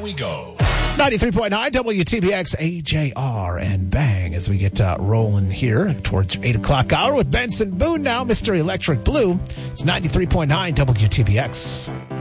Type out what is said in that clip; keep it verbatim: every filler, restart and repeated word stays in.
we go. ninety-three point nine W T B X A J R and bang as we get uh, rolling here towards eight o'clock hour with Benson Boone now, Mister Electric Blue. It's ninety-three point nine W T B X.